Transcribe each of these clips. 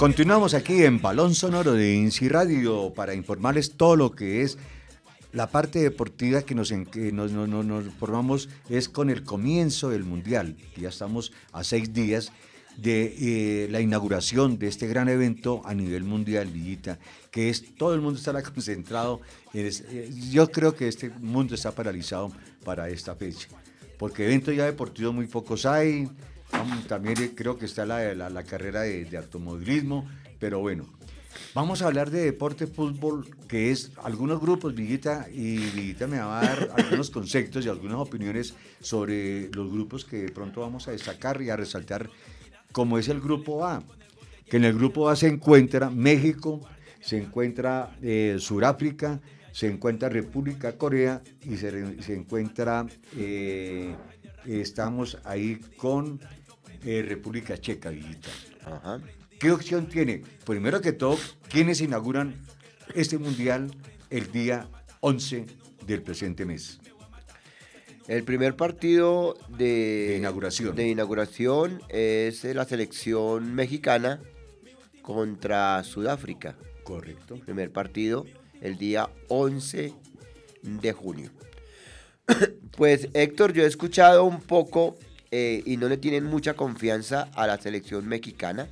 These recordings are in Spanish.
Continuamos aquí en Balón Sonoro de INSI Radio para informarles todo lo que es la parte deportiva que nos formamos es con el comienzo del Mundial. Ya estamos a 6 días de la inauguración de este gran evento a nivel mundial, Villita, que es todo el mundo estará concentrado. Yo creo que este mundo está paralizado para esta fecha, porque eventos ya deportivos muy pocos hay. También creo que está la carrera de automovilismo, pero bueno, vamos a hablar de deporte fútbol, que es algunos grupos, Villita, y Villita me va a dar algunos conceptos y algunas opiniones sobre los grupos que de pronto vamos a destacar y a resaltar, como es el grupo A, que en el grupo A se encuentra México, se encuentra Sudáfrica, se encuentra República Corea y se encuentra, estamos ahí con República Checa, Villita. Ajá. ¿Qué opción tiene? Primero que todo, ¿quiénes inauguran este mundial el día 11 del presente mes? El primer partido De inauguración es la selección mexicana contra Sudáfrica. Correcto. Primer partido el día 11 de junio. Pues Héctor, yo he escuchado un poco y no le tienen mucha confianza a la selección mexicana.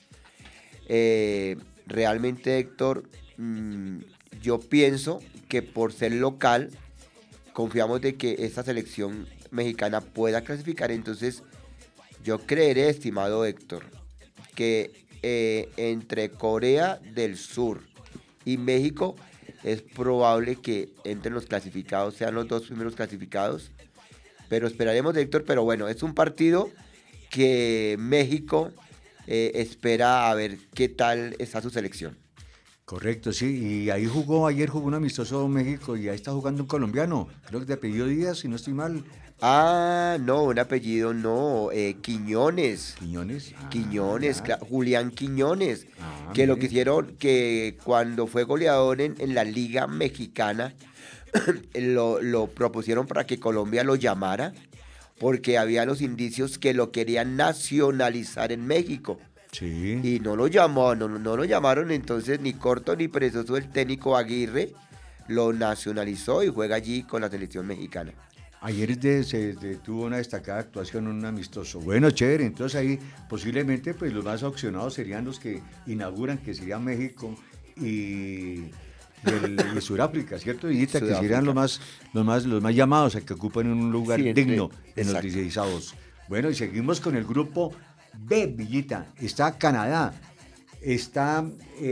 Realmente, Héctor, yo pienso que por ser local confiamos de que esta selección mexicana pueda clasificar. Entonces yo creeré, estimado Héctor, que entre Corea del Sur y México es probable que entre los clasificados, sean los dos primeros clasificados, pero esperaremos, Héctor. Pero bueno, es un partido que México espera a ver qué tal está su selección. Correcto, sí, y ahí ayer jugó un amistoso México y ahí está jugando un colombiano, creo que de apellido Díaz, si no estoy mal. Ah, no, un apellido no, Quiñones. ¿Quiñones? Quiñones, Ya. Julián Quiñones, que mire. lo que hicieron, que cuando fue goleador en la Liga Mexicana, lo propusieron para que Colombia lo llamara, porque había los indicios que lo querían nacionalizar en México. Sí. Y no lo llamaron, entonces ni corto ni perezoso el técnico Aguirre lo nacionalizó y juega allí con la selección mexicana. Ayer tuvo una destacada actuación en un amistoso. Bueno, chévere, entonces ahí posiblemente pues los más opcionados serían los que inauguran, que serían México y Sudáfrica, ¿cierto, Villita? Que serían los más llamados a que ocupen un lugar digno en los 16avos. Bueno, y seguimos con el grupo B, Villita. Está Canadá, está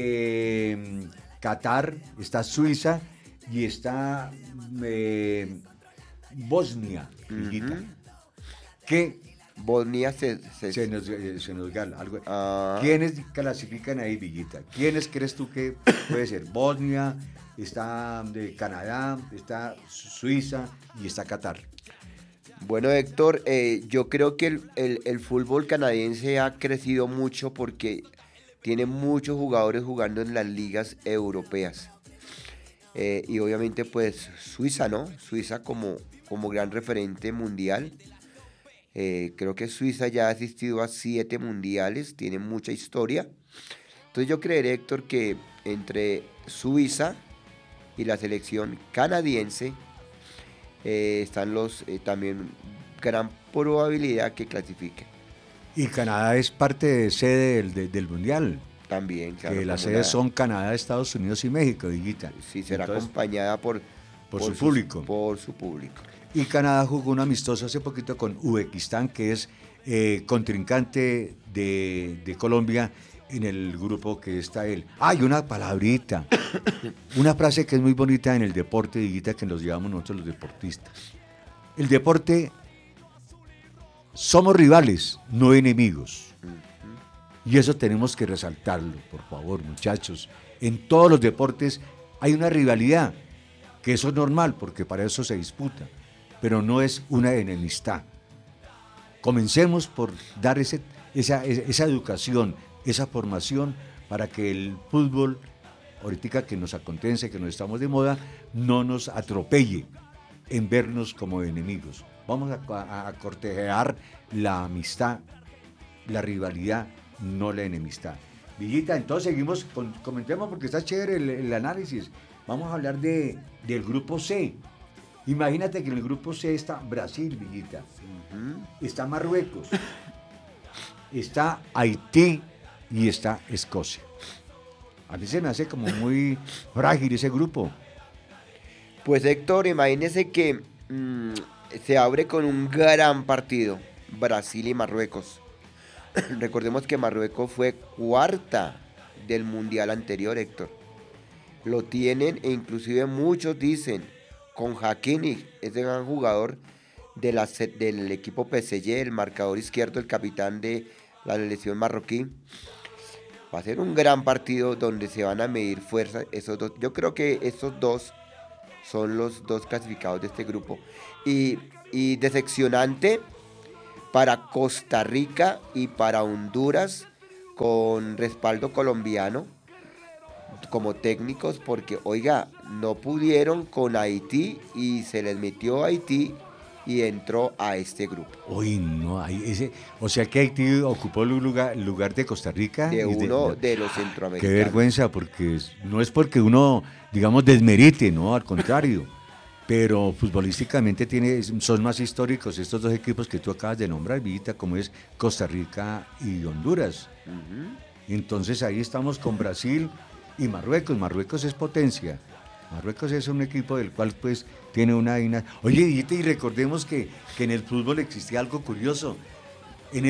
Qatar, está Suiza y está Bosnia, Villita. Uh-huh. Que Bosnia se nos gana algo. Ah. ¿Quiénes clasifican ahí, Villita? ¿Quiénes crees tú que puede ser? Bosnia, está Canadá, está Suiza y está Qatar. Bueno, Héctor, yo creo que el fútbol canadiense ha crecido mucho porque tiene muchos jugadores jugando en las ligas europeas. Y obviamente pues Suiza, ¿no? Suiza como gran referente mundial. Creo que Suiza ya ha asistido a 7 mundiales, tiene mucha historia. Entonces yo creeré, Héctor, que entre Suiza y la selección canadiense están también gran probabilidad que clasifiquen. Y Canadá es parte de sede del Mundial. También, claro. Que las sedes son Canadá, Estados Unidos y México, Villita. Sí, será acompañada por su público. Por su público. Y Canadá jugó un amistoso hace poquito con Uzbekistán, que es contrincante de Colombia en el grupo que está él. Hay una palabrita, una frase que es muy bonita en el deporte, Villita, que nos llevamos nosotros los deportistas. El deporte, somos rivales, no enemigos. Y eso tenemos que resaltarlo, por favor, muchachos. En todos los deportes hay una rivalidad, que eso es normal, porque para eso se disputa, pero no es una enemistad. Comencemos por dar esa educación, esa formación, para que el fútbol, ahorita que nos acontece, que nos estamos de moda, no nos atropelle en vernos como enemigos. Vamos a cortejar la amistad, la rivalidad, no la enemistad. Villita, entonces seguimos, comentemos porque está chévere el análisis. Vamos a hablar del grupo C. Imagínate que en el grupo C está Brasil, Villita. Está Marruecos. Está Haití y está Escocia. A mí se me hace como muy frágil ese grupo. Pues Héctor, imagínese que se abre con un gran partido, Brasil y Marruecos. Recordemos que Marruecos fue cuarta del mundial anterior, Héctor. Lo tienen e inclusive muchos dicen con Hakimi, ese gran jugador del equipo PSG, el marcador izquierdo, el capitán de la selección marroquí. Va a ser un gran partido donde se van a medir fuerzas esos dos. Yo creo que esos dos son los dos clasificados de este grupo. Y decepcionante para Costa Rica y para Honduras, con respaldo colombiano como técnicos, porque oiga, no pudieron con Haití y se les metió Haití y entró a este grupo. Uy, no, o sea que Haití ocupó el lugar de Costa Rica. De uno de los centroamericanos. Qué vergüenza, porque no es porque uno, digamos, desmerite, no, al contrario. Pero futbolísticamente son más históricos estos dos equipos que tú acabas de nombrar, Villita, como es Costa Rica y Honduras. Entonces ahí estamos con Brasil y Marruecos. Marruecos es potencia. Marruecos es un equipo del cual pues tiene una... Oye, Villita, y recordemos que en el fútbol existía algo curioso. En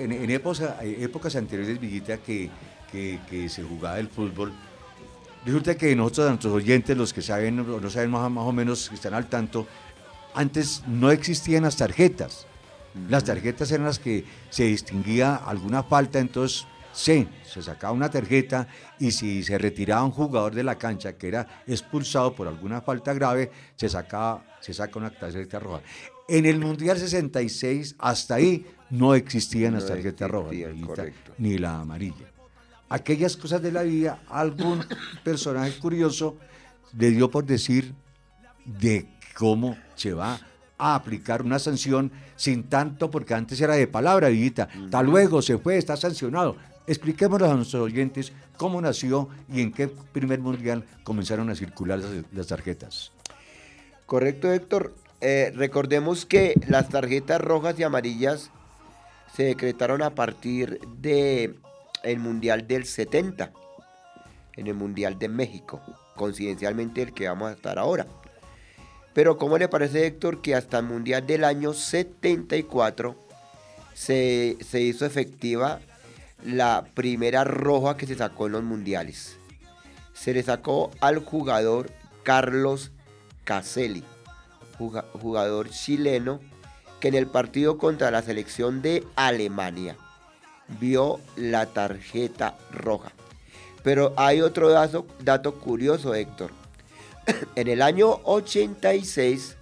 épocas anteriores, Villita, que se jugaba el fútbol, resulta que nosotros, a nuestros oyentes, los que saben o no saben más o menos, que están al tanto, antes no existían las tarjetas. Las tarjetas eran las que se distinguía alguna falta, entonces se sacaba una tarjeta y si se retiraba un jugador de la cancha que era expulsado por alguna falta grave, se saca una tarjeta roja. En el Mundial 66, hasta ahí, no existían las tarjetas rojas, ni la amarilla. Aquellas cosas de la vida, algún personaje curioso le dio por decir de cómo se va a aplicar una sanción sin tanto, porque antes era de palabra, Villita. Hasta luego, se fue, está sancionado. Expliquémoslo a nuestros oyentes cómo nació y en qué primer mundial comenzaron a circular las tarjetas. Correcto, Héctor. Recordemos que las tarjetas rojas y amarillas se decretaron a partir de el Mundial del 70, en el Mundial de México, coincidencialmente el que vamos a estar ahora. Pero ¿cómo le parece, Héctor, que hasta el Mundial del año 74 se hizo efectiva la primera roja que se sacó en los mundiales? Se le sacó al jugador Carlos Caselli, jugador chileno, que en el partido contra la selección de Alemania vio la tarjeta roja. Pero hay otro dato curioso, Héctor. En el año 86...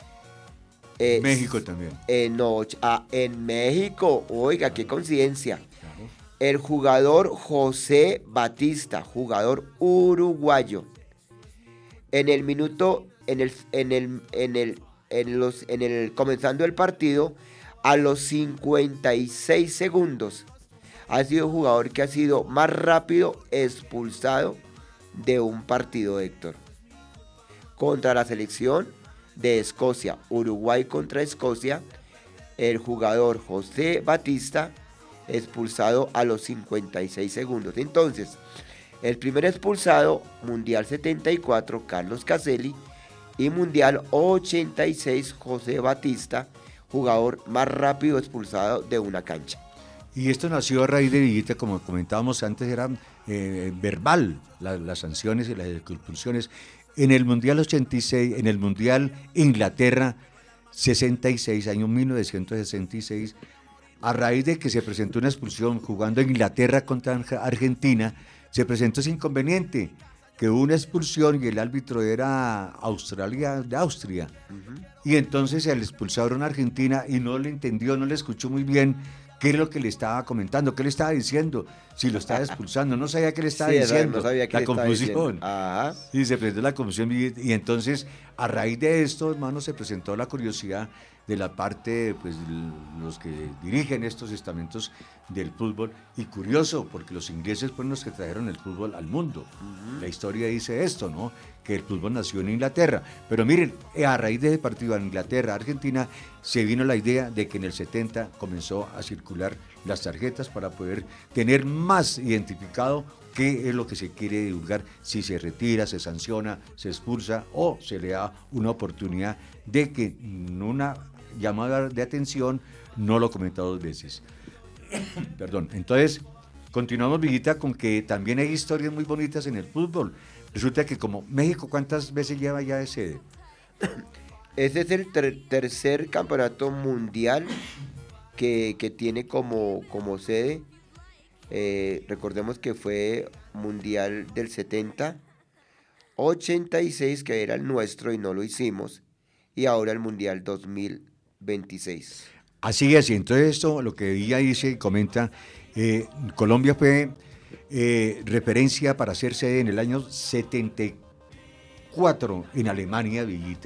México también. En México, oiga, qué coincidencia. Claro. El jugador José Batista, jugador uruguayo, comenzando el partido, a los 56 segundos, ha sido el jugador que ha sido más rápido expulsado de un partido, Héctor. Contra la selección de Escocia, Uruguay contra Escocia, el jugador José Batista expulsado a los 56 segundos. Entonces, el primer expulsado, Mundial 74, Carlos Caselli, y Mundial 86, José Batista, jugador más rápido expulsado de una cancha. Y esto nació a raíz de, Villita, como comentábamos antes, era verbal, las sanciones y las expulsiones. En el Mundial 86, en el Mundial Inglaterra 66, año 1966, a raíz de que se presentó una expulsión jugando Inglaterra contra Argentina, se presentó ese inconveniente, que hubo una expulsión y el árbitro era de Austria. Y entonces el expulsador era una Argentina y no le entendió, no le escuchó muy bien qué es lo que le estaba comentando, qué le estaba diciendo, si lo estaba expulsando, no sabía qué le estaba diciendo, no sabía qué la le confusión. Ajá. Sí, se presentó la confusión y entonces a raíz de esto, hermano, se presentó la curiosidad de la parte, pues los que dirigen estos estamentos del fútbol. Y curioso, porque los ingleses fueron los que trajeron el fútbol al mundo. La historia dice esto, ¿no? Que el fútbol nació en Inglaterra. Pero miren, a raíz de ese partido en Inglaterra-Argentina, se vino la idea de que en el 70 comenzó a circular las tarjetas para poder tener más identificado qué es lo que se quiere divulgar, si se retira, se sanciona, se expulsa o se le da una oportunidad de que en una llamada de atención no lo cometa dos veces. Perdón. Entonces, continuamos, Viguita, con que también hay historias muy bonitas en el fútbol. Resulta que como México, ¿cuántas veces lleva ya de sede? Ese es el tercer campeonato mundial que tiene como sede. Recordemos que fue Mundial del 70, 86 que era el nuestro y no lo hicimos, y ahora el Mundial 2026. Así es, y entonces esto, lo que ella dice y comenta, Colombia fue referencia para hacer sede en el año 74 en Alemania, Villita.